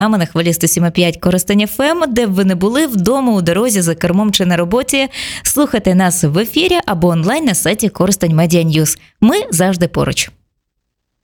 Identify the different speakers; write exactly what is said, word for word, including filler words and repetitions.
Speaker 1: А ми на хвилі сто сім і п'ять Коростень еф ем, де б ви не були, вдома, у дорозі, за кермом чи на роботі. Слухайте нас в ефірі або онлайн на сайті Коростень Медіа Ньюс. Ми завжди поруч.